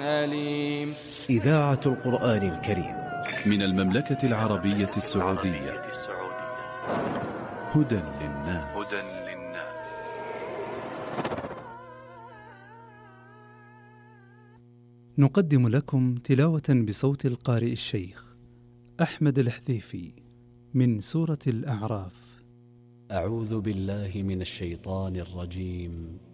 أليم. إذاعة القرآن الكريم من المملكة العربية السعودية. هدى للناس. نقدم لكم تلاوة بصوت القارئ الشيخ أحمد الحذيفي من سورة الأعراف. أعوذ بالله من الشيطان الرجيم.